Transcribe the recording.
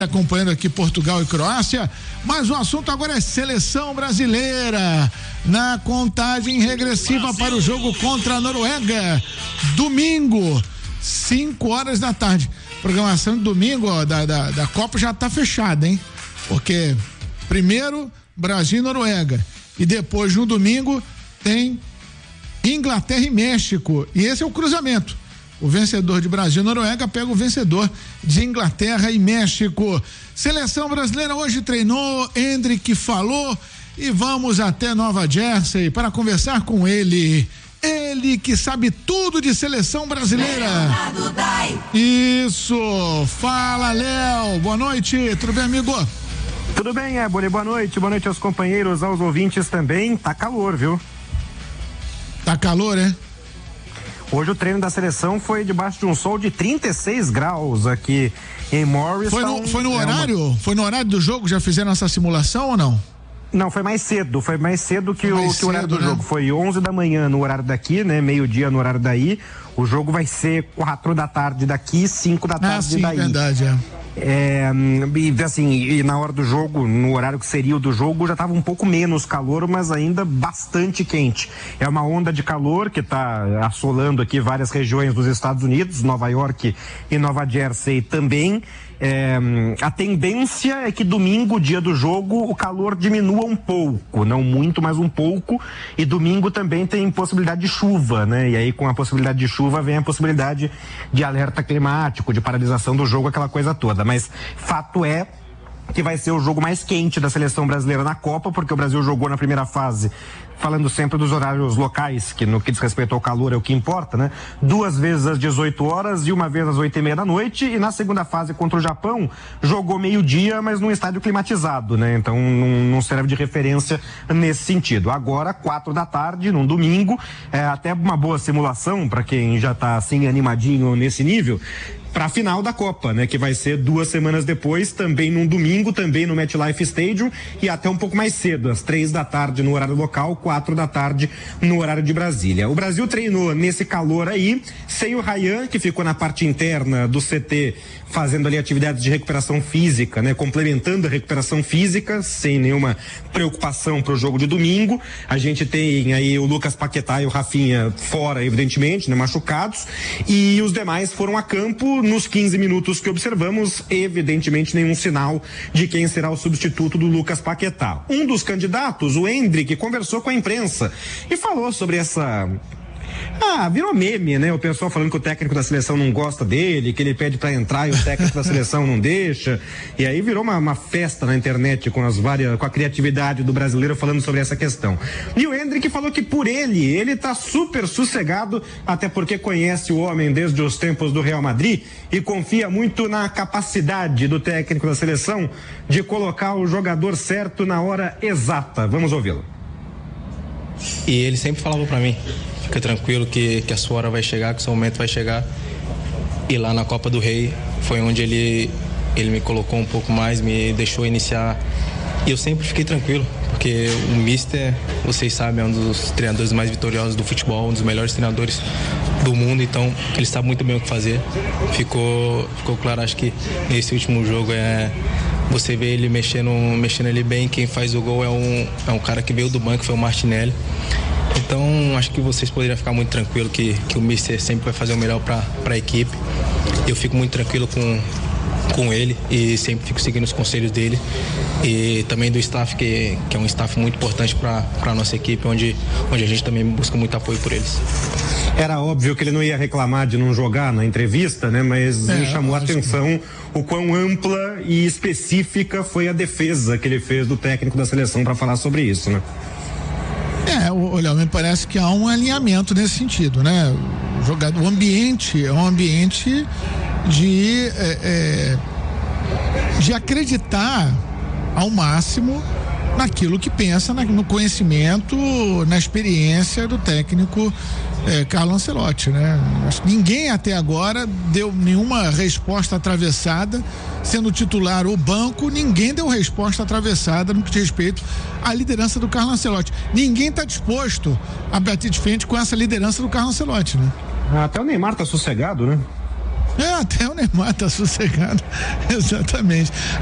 Acompanhando aqui Portugal e Croácia, mas o assunto agora é seleção brasileira na contagem regressiva Brasil. Para o jogo contra a Noruega, domingo, 5 da tarde. Programação de domingo, ó, da Copa já tá fechada, hein? Porque primeiro Brasil e Noruega e depois no domingo tem Inglaterra e México, e esse é o cruzamento. O vencedor de Brasil e Noruega pega o vencedor de Inglaterra e México. Seleção brasileira hoje treinou, Endrick falou e vamos até Nova Jersey para conversar com ele. Ele que sabe tudo de seleção brasileira. Isso, fala Léo, boa noite, tudo bem, amigo? Tudo bem, Éboli, boa noite aos companheiros, aos ouvintes também, tá calor, viu? Tá calor, é? Hoje o treino da seleção foi debaixo de um sol de 36 graus aqui em Morristown. Foi no horário? Foi no horário do jogo? Já fizeram essa simulação ou não? Não, foi mais cedo que o horário do jogo. Foi 11 da manhã no horário daqui, né? Meio-dia no horário daí. O jogo vai ser 4 da tarde daqui, 5 da tarde daí. Verdade, E na hora do jogo, no horário que seria o do jogo, já estava um pouco menos calor, mas ainda bastante quente. É uma onda de calor que está assolando aqui várias regiões dos Estados Unidos, Nova York e Nova Jersey também. A tendência é que domingo, dia do jogo, o calor diminua um pouco, não muito, mas um pouco, e domingo também tem possibilidade de chuva, né? E aí com a possibilidade de chuva vem a possibilidade de alerta climático, de paralisação do jogo, aquela coisa toda, mas fato é que vai ser o jogo mais quente da seleção brasileira na Copa, porque o Brasil jogou na primeira fase, falando sempre dos horários locais, que no que diz respeito ao calor é o que importa, né? 2 vezes às 18 horas e 1 vez às 8:30 da noite, e na segunda fase contra o Japão, jogou meio-dia, mas num estádio climatizado, né? Então não serve de referência nesse sentido. Agora, 4 da tarde, num domingo, até uma boa simulação para quem já tá assim animadinho nesse nível, para a final da Copa, né? Que vai ser 2 semanas depois, também num domingo, também no MetLife Stadium, e até um pouco mais cedo, às 3 da tarde no horário local, 4 da tarde no horário de Brasília. O Brasil treinou nesse calor aí, sem o Ryan, que ficou na parte interna do CT, fazendo ali atividades de recuperação física, né? Complementando a recuperação física, sem nenhuma preocupação para o jogo de domingo. A gente tem aí o Lucas Paquetá e o Rafinha fora, evidentemente, né? Machucados, e os demais foram a campo. Nos 15 minutos que observamos, evidentemente nenhum sinal de quem será o substituto do Lucas Paquetá. Um dos candidatos, o Endrick, conversou com a imprensa e falou sobre essa... virou meme, né? O pessoal falando que o técnico da seleção não gosta dele, que ele pede pra entrar e o técnico da seleção não deixa. E aí virou uma festa na internet com a criatividade do brasileiro falando sobre essa questão. E o Endrick falou que por ele tá super sossegado, até porque conhece o homem desde os tempos do Real Madrid e confia muito na capacidade do técnico da seleção de colocar o jogador certo na hora exata. Vamos ouvi-lo. E ele sempre falava pra mim: fica tranquilo que a sua hora vai chegar, que o seu momento vai chegar. E lá na Copa do Rei foi onde ele me colocou um pouco mais, me deixou iniciar. E eu sempre fiquei tranquilo, porque o Mister, vocês sabem, é um dos treinadores mais vitoriosos do futebol, um dos melhores treinadores do mundo, então ele sabe muito bem o que fazer. Ficou claro, acho que nesse último jogo você vê ele mexendo ele bem. Quem faz o gol é um cara que veio do banco, foi o Martinelli. Então acho que vocês poderiam ficar muito tranquilo que o Mister sempre vai fazer o melhor para a equipe. Eu fico muito tranquilo com ele e sempre fico seguindo os conselhos dele, e também do staff, que é um staff muito importante para a nossa equipe, onde a gente também busca muito apoio por eles. Era óbvio que ele não ia reclamar de não jogar na entrevista, né? Mas me chamou a atenção o quão ampla e específica foi a defesa que ele fez do técnico da seleção para falar sobre isso, né? Olha, me parece que há um alinhamento nesse sentido, né? O ambiente é um ambiente de acreditar ao máximo naquilo que pensa, no conhecimento, na experiência do técnico Carlo Ancelotti, né? Acho que ninguém até agora deu nenhuma resposta atravessada, sendo titular ou banco, ninguém deu resposta atravessada no que diz respeito à liderança do Carlo Ancelotti. Ninguém está disposto a bater de frente com essa liderança do Carlo Ancelotti, né? Até o Neymar tá sossegado, né? Até o Neymar tá sossegado. Exatamente.